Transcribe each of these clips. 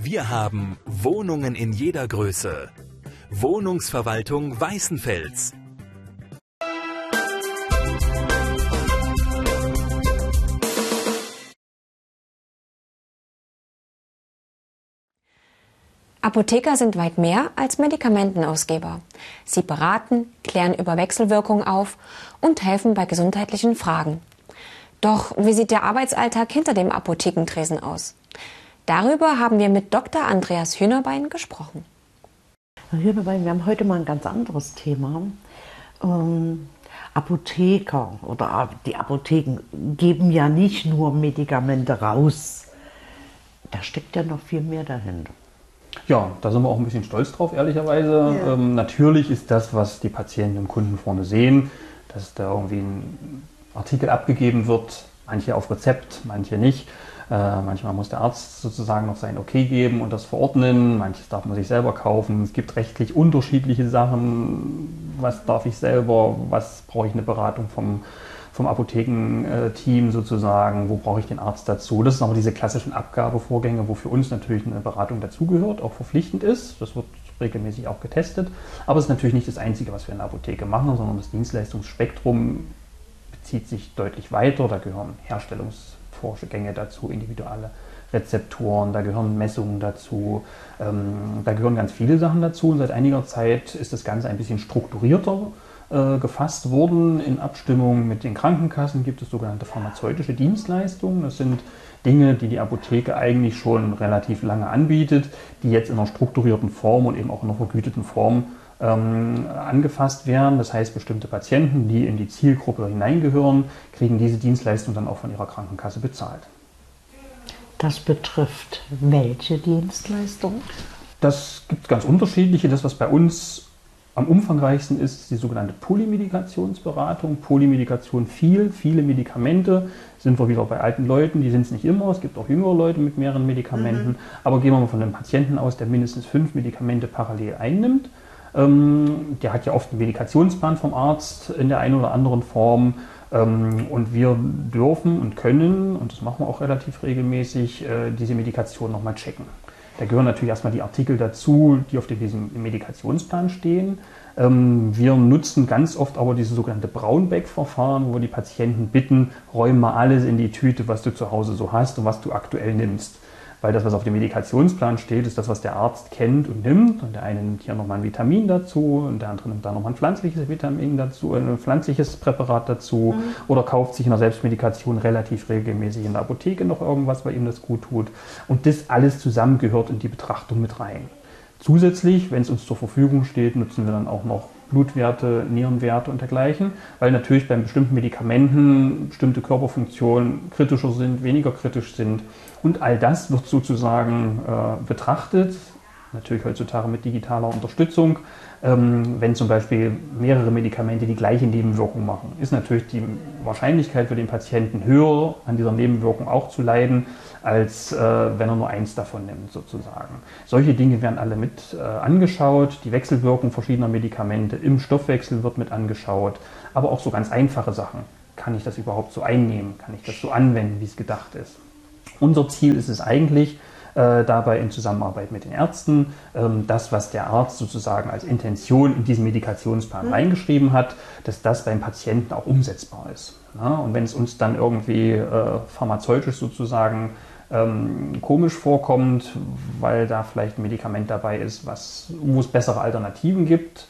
Wir haben Wohnungen in jeder Größe. Wohnungsverwaltung Weißenfels. Apotheker sind weit mehr als Medikamentenausgeber. Sie beraten, klären über Wechselwirkungen auf und helfen bei gesundheitlichen Fragen. Doch wie sieht der Arbeitsalltag hinter dem Apothekentresen aus? Darüber haben wir mit Dr. Andreas Hühnerbein gesprochen. Herr Hühnerbein, wir haben heute mal ein ganz anderes Thema. Apotheker oder die Apotheken geben ja nicht nur Medikamente raus. Da steckt ja noch viel mehr dahinter. Ja, da sind wir auch ein bisschen stolz drauf, ehrlicherweise. Ja. Natürlich ist das, was die Patienten und Kunden vorne sehen, dass da irgendwie ein Artikel abgegeben wird, manche auf Rezept, manche nicht. Manchmal muss der Arzt sozusagen noch sein Okay geben und das verordnen, manches darf man sich selber kaufen. Es gibt rechtlich unterschiedliche Sachen, was darf ich selber, was brauche ich eine Beratung vom Apothekenteam sozusagen, wo brauche ich den Arzt dazu. Das sind aber diese klassischen Abgabevorgänge, wo für uns natürlich eine Beratung dazugehört, auch verpflichtend ist. Das wird regelmäßig auch getestet. Aber es ist natürlich nicht das Einzige, was wir in der Apotheke machen, sondern das Dienstleistungsspektrum bezieht sich deutlich weiter. Da gehören Herstellungsvorgänge dazu, individuelle Rezeptoren, da gehören Messungen dazu, da gehören ganz viele Sachen dazu. Und seit einiger Zeit ist das Ganze ein bisschen strukturierter gefasst worden. In Abstimmung mit den Krankenkassen gibt es sogenannte pharmazeutische Dienstleistungen. Das sind Dinge, die die Apotheke eigentlich schon relativ lange anbietet, die jetzt in einer strukturierten Form und eben auch in einer vergüteten Form angefasst werden. Das heißt, bestimmte Patienten, die in die Zielgruppe hineingehören, kriegen diese Dienstleistung dann auch von ihrer Krankenkasse bezahlt. Das betrifft welche Dienstleistung? Das gibt ganz unterschiedliche. Das, was bei uns am umfangreichsten ist die sogenannte Polymedikationsberatung. Polymedikation, viele Medikamente. Sind wir wieder bei alten Leuten, die sind es nicht immer. Es gibt auch jüngere Leute mit mehreren Medikamenten. Aber gehen wir mal von einem Patienten aus, der mindestens 5 Medikamente parallel einnimmt. Der hat ja oft einen Medikationsplan vom Arzt in der einen oder anderen Form. Und wir dürfen und können, und das machen wir auch relativ regelmäßig, diese Medikation nochmal checken. Da gehören natürlich erstmal die Artikel dazu, die auf diesem Medikationsplan stehen. Wir nutzen ganz oft aber dieses sogenannte Braunbeck-Verfahren, wo wir die Patienten bitten, räum mal alles in die Tüte, was du zu Hause so hast und was du aktuell nimmst. Weil das, was auf dem Medikationsplan steht, ist das, was der Arzt kennt und nimmt. Und der eine nimmt hier nochmal ein Vitamin dazu und der andere nimmt da nochmal ein pflanzliches Vitamin dazu, ein pflanzliches Präparat dazu oder kauft sich in der Selbstmedikation relativ regelmäßig in der Apotheke noch irgendwas, weil ihm das gut tut. Und das alles zusammen gehört in die Betrachtung mit rein. Zusätzlich, wenn es uns zur Verfügung steht, nutzen wir dann auch noch Blutwerte, Nierenwerte und dergleichen, weil natürlich bei bestimmten Medikamenten bestimmte Körperfunktionen kritischer sind, weniger kritisch sind. Und all das wird sozusagen betrachtet, natürlich heutzutage mit digitaler Unterstützung. Wenn zum Beispiel mehrere Medikamente die gleiche Nebenwirkung machen, ist natürlich die Wahrscheinlichkeit für den Patienten höher, an dieser Nebenwirkung auch zu leiden, als wenn er nur eins davon nimmt sozusagen. Solche Dinge werden alle mit angeschaut, die Wechselwirkung verschiedener Medikamente im Stoffwechsel wird mit angeschaut, aber auch so ganz einfache Sachen. Kann ich das überhaupt so einnehmen? Kann ich das so anwenden, wie es gedacht ist? Unser Ziel ist es eigentlich, dabei in Zusammenarbeit mit den Ärzten, das, was der Arzt sozusagen als Intention in diesen Medikationsplan reingeschrieben hat, dass das beim Patienten auch umsetzbar ist. Ja, und wenn es uns dann irgendwie pharmazeutisch sozusagen komisch vorkommt, weil da vielleicht ein Medikament dabei ist, wo es bessere Alternativen gibt,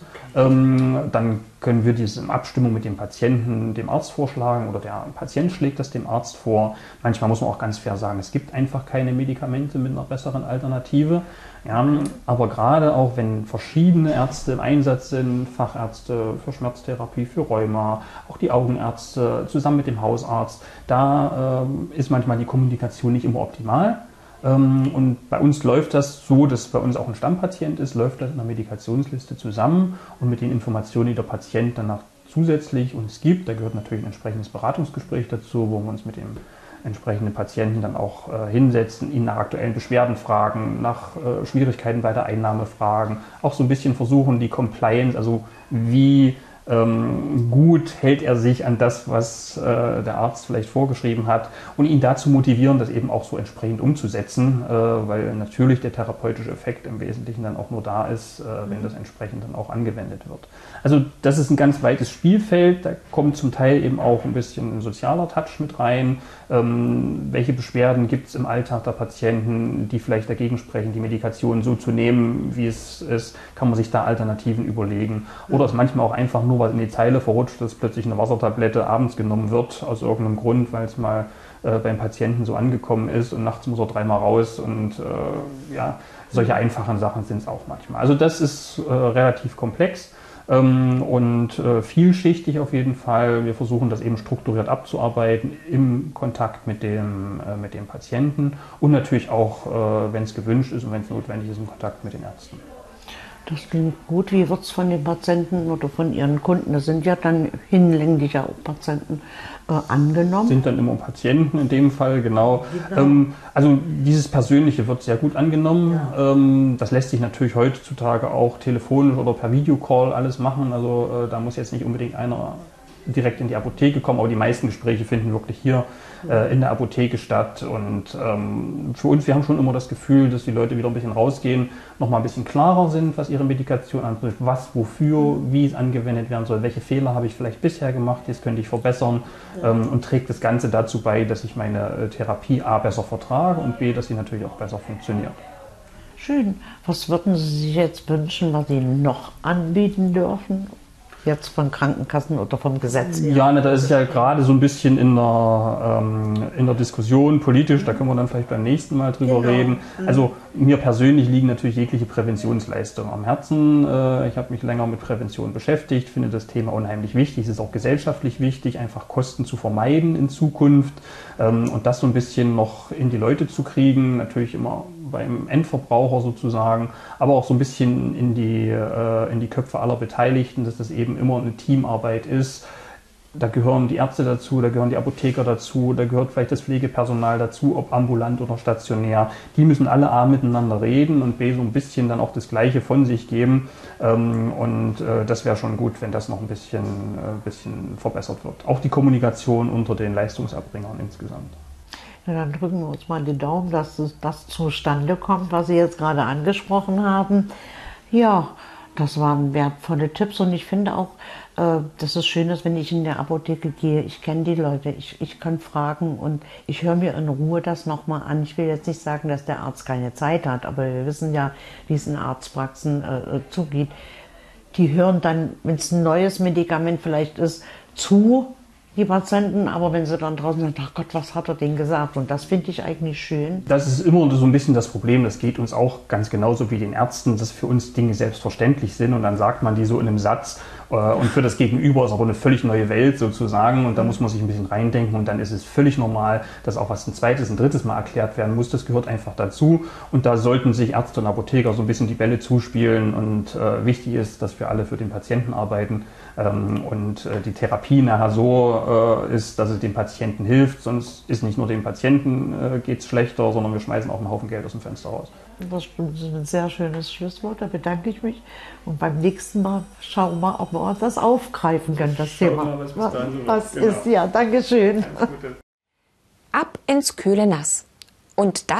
dann können wir dies in Abstimmung mit dem Patienten dem Arzt vorschlagen oder der Patient schlägt das dem Arzt vor. Manchmal muss man auch ganz fair sagen, es gibt einfach keine Medikamente mit einer besseren Alternative. Ja, aber gerade auch wenn verschiedene Ärzte im Einsatz sind, Fachärzte für Schmerztherapie, für Rheuma, auch die Augenärzte zusammen mit dem Hausarzt, da ist manchmal die Kommunikation nicht immer optimal. Und bei uns läuft das so, dass bei uns auch ein Stammpatient ist, läuft das in der Medikationsliste zusammen und mit den Informationen, die der Patient danach zusätzlich uns gibt, da gehört natürlich ein entsprechendes Beratungsgespräch dazu, wo wir uns mit dem entsprechenden Patienten dann auch hinsetzen, ihn nach aktuellen Beschwerden fragen, nach Schwierigkeiten bei der Einnahme fragen, auch so ein bisschen versuchen, die Compliance, also wie gut hält er sich an das, was der Arzt vielleicht vorgeschrieben hat, und ihn dazu motivieren, das eben auch so entsprechend umzusetzen, weil natürlich der therapeutische Effekt im Wesentlichen dann auch nur da ist, wenn das entsprechend dann auch angewendet wird. Also das ist ein ganz weites Spielfeld, da kommt zum Teil eben auch ein bisschen ein sozialer Touch mit rein. Welche Beschwerden gibt es im Alltag der Patienten, die vielleicht dagegen sprechen, die Medikation so zu nehmen, wie es ist, kann man sich da Alternativen überlegen. Oder es manchmal auch einfach nur was in die Zeile verrutscht, dass plötzlich eine Wassertablette abends genommen wird, aus irgendeinem Grund, weil es mal beim Patienten so angekommen ist und nachts muss er 3-mal raus und ja, solche einfachen Sachen sind es auch manchmal. Also das ist relativ komplex. Und vielschichtig auf jeden Fall. Wir versuchen das eben strukturiert abzuarbeiten im Kontakt mit dem Patienten und natürlich auch, wenn es gewünscht ist und wenn es notwendig ist, im Kontakt mit den Ärzten. Das klingt gut. Wie wird es von den Patienten oder von Ihren Kunden, das sind ja dann hinlänglich auch Patienten, angenommen? Sind dann immer Patienten in dem Fall, genau. Also dieses Persönliche wird sehr gut angenommen. Ja. Das lässt sich natürlich heutzutage auch telefonisch oder per Videocall alles machen. Also da muss jetzt nicht unbedingt einer direkt in die Apotheke kommen, aber die meisten Gespräche finden wirklich hier in der Apotheke statt. Und für uns, wir haben schon immer das Gefühl, dass die Leute wieder ein bisschen rausgehen, nochmal ein bisschen klarer sind, was ihre Medikation anbetrifft, was, wofür, wie es angewendet werden soll, welche Fehler habe ich vielleicht bisher gemacht, das könnte ich verbessern, und trägt das Ganze dazu bei, dass ich meine Therapie A besser vertrage und B, dass sie natürlich auch besser funktioniert. Schön. Was würden Sie sich jetzt wünschen, was Sie noch anbieten dürfen? Jetzt von Krankenkassen oder vom Gesetz her? Ja, da ist es ja gerade so ein bisschen in der Diskussion politisch, da können wir dann vielleicht beim nächsten Mal drüber reden. Also mir persönlich liegen natürlich jegliche Präventionsleistungen am Herzen. Ich habe mich länger mit Prävention beschäftigt, finde das Thema unheimlich wichtig. Es ist auch gesellschaftlich wichtig, einfach Kosten zu vermeiden in Zukunft und das so ein bisschen noch in die Leute zu kriegen, natürlich immer beim Endverbraucher sozusagen, aber auch so ein bisschen in die Köpfe aller Beteiligten, dass das eben immer eine Teamarbeit ist. Da gehören die Ärzte dazu, da gehören die Apotheker dazu, da gehört vielleicht das Pflegepersonal dazu, ob ambulant oder stationär. Die müssen alle A miteinander reden und B so ein bisschen dann auch das Gleiche von sich geben. Und das wäre schon gut, wenn das noch ein bisschen verbessert wird. Auch die Kommunikation unter den Leistungserbringern insgesamt. Ja, dann drücken wir uns mal die Daumen, dass das zustande kommt, was Sie jetzt gerade angesprochen haben. Ja, das waren wertvolle Tipps und ich finde auch, dass es schön ist, wenn ich in der Apotheke gehe. Ich kenne die Leute, ich kann fragen und ich höre mir in Ruhe das nochmal an. Ich will jetzt nicht sagen, dass der Arzt keine Zeit hat, aber wir wissen ja, wie es in Arztpraxen zugeht. Die hören dann, wenn es ein neues Medikament vielleicht ist, zu, die Patienten, aber wenn sie dann draußen sind, ach Gott, was hat er denn gesagt? Und das finde ich eigentlich schön. Das ist immer so ein bisschen das Problem, das geht uns auch ganz genauso wie den Ärzten, dass für uns Dinge selbstverständlich sind und dann sagt man die so in einem Satz und für das Gegenüber ist aber eine völlig neue Welt sozusagen und da muss man sich ein bisschen reindenken und dann ist es völlig normal, dass auch was ein zweites, ein drittes Mal erklärt werden muss, das gehört einfach dazu und da sollten sich Ärzte und Apotheker so ein bisschen die Bälle zuspielen und wichtig ist, dass wir alle für den Patienten arbeiten und die Therapie nachher so ist, dass es dem Patienten hilft, sonst ist nicht nur dem Patienten geht es schlechter, sondern wir schmeißen auch einen Haufen Geld aus dem Fenster raus. Das ist ein sehr schönes Schlusswort, da bedanke ich mich. Und beim nächsten Mal schauen wir mal, ob wir das aufgreifen können, das Thema. Mal, was ist, ja, danke schön. Ab ins kühle Nass. Und das